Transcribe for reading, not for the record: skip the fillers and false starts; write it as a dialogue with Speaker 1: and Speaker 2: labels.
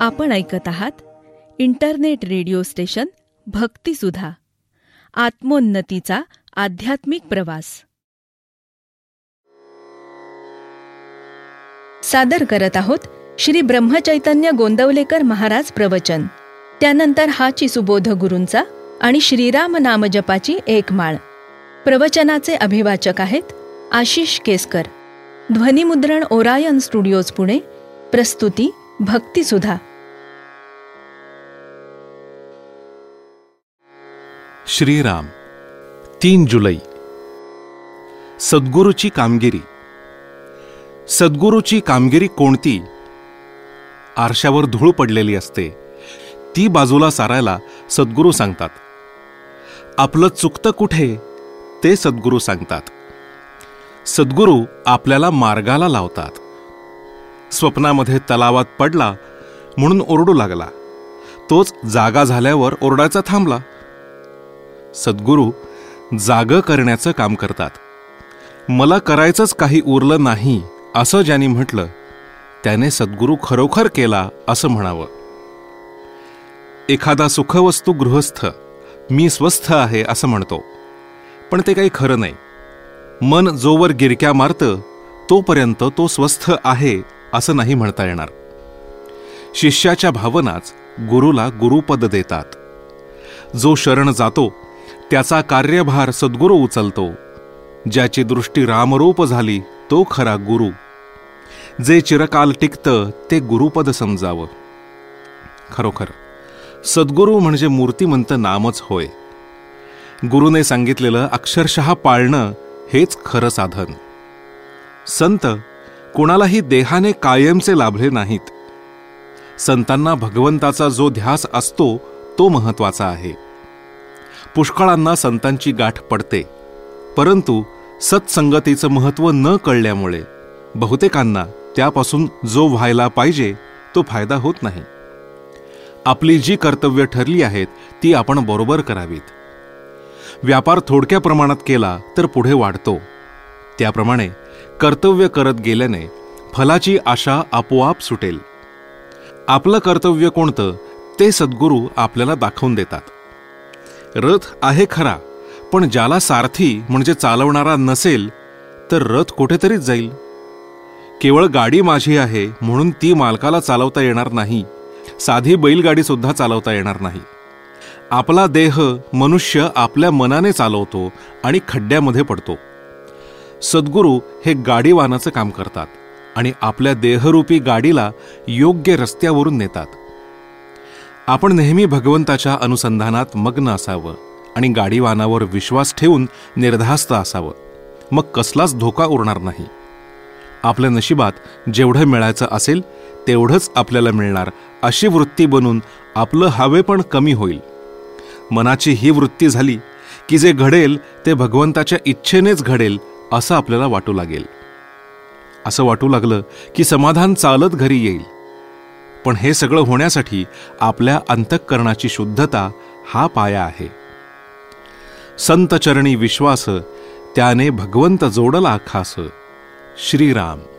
Speaker 1: आपण ऐकत आहात इंटरनेट रेडिओ स्टेशन भक्तिसुधा, आत्मोन्नतीचा आध्यात्मिक प्रवास. सादर करत आहोत श्री ब्रह्मचैतन्य गोंदवलेकर महाराज प्रवचन. त्यानंतर हाची सुबोध गुरूंचा आणि श्रीराम नामजपाची एक माळ. प्रवचनाचे अभिवाचक आहेत आशिष केसकर. ध्वनिमुद्रण ओरायन स्टुडिओज पुणे. प्रस्तुती भक्तिसुधा.
Speaker 2: श्रीराम. 3 जुलै. सद्गुरूची कामगिरी. सद्गुरूची कामगिरी कोणती? आरशावर धूळ पडलेली असते, ती बाजूला सारायला सद्गुरू सांगतात. आपलं चुकतं कुठे ते सद्गुरू सांगतात. सद्गुरू आपल्याला मार्गाला लावतात. स्वप्नामध्ये तलावात पडला म्हणून ओरडू लागला, तोच जागा झाल्यावर ओरडायचा थांबला. सद्गुरू जागं करण्याचं काम करतात. मला करायचंच काही उरलं नाही असं ज्यांनी म्हटलं त्याने सद्गुरू खरोखर केला असं म्हणावं. एखादा सुखवस्तू गृहस्थ मी स्वस्थ आहे असं म्हणतो, पण ते काही खरं नाही. मन जोवर गिरक्या मारतं तोपर्यंत तो स्वस्थ आहे असं नाही म्हणता येणार. शिष्याच्या भावनाच गुरुला गुरुपद देतात. जो शरण जातो त्याचा कार्यभार सद्गुरू उचलतो. ज्याची दृष्टी रामरूप झाली तो खरा गुरु. जे चिरकाल टिकतं ते गुरुपद समजावं. खरोखर सद्गुरू म्हणजे मूर्तिमंत नामच होय. गुरुने सांगितलेलं अक्षरशः पाळणं हेच खरं साधन. संत कुणालाही देहाने कायमचे लाभले नाहीत. संतांना भगवंताचा जो ध्यास असतो तो महत्वाचा आहे. पुष्कळांना संतांची गाठ पडते, परंतु सत्संगतीचं महत्त्व न कळल्यामुळे बहुतेकांना त्यापासून जो व्हायला पाहिजे तो फायदा होत नाही. आपली जी कर्तव्य ठरली आहेत ती आपण बरोबर करावीत. व्यापार थोडक्या प्रमाणात केला तर पुढे वाढतो. त्याप्रमाणे कर्तव्य करत गेल्याने फलाची आशा आपोआप सुटेल. आपलं कर्तव्य कोणतं ते सद्गुरू आपल्याला दाखवून देतात. रथ आहे खरा, पण ज्याला सारथी म्हणजे चालवणारा नसेल तर रथ कुठेतरीच जाईल. केवळ गाडी माझी आहे म्हणून ती मालकाला चालवता येणार नाही. साधी बैलगाडी सुद्धा चालवता येणार नाही. आपला देह मनुष्य आपल्या मनाने चालवतो आणि खड्ड्यामध्ये पडतो. सद्गुरू हे गाडीवानाचं काम करतात आणि आपल्या देहरूपी गाडीला योग्य रस्त्यावरून नेतात. आपण नेहमी भगवंताच्या अनुसंधानात मग्न असावं आणि गाडीवानावर विश्वास ठेवून निर्धास्त असावं. मग कसलाच धोका उरणार नाही. आपल्या नशिबात जेवढं मिळायचं असेल तेवढंच आपल्याला मिळणार अशी वृत्ती बनून आपलं हवेपण कमी होईल. मनाची ही वृत्ती झाली की जे घडेल ते भगवंताच्या इच्छेनेच घडेल असं आपल्याला वाटू लागेल. असं वाटू लागलं की समाधान चालत घरी येईल. पण हे सगळं होण्यासाठी आपल्या अंतःकरणाची शुद्धता हा पाया आहे. संत चरणी विश्वास त्याने भगवंत जोडला खास. श्रीराम.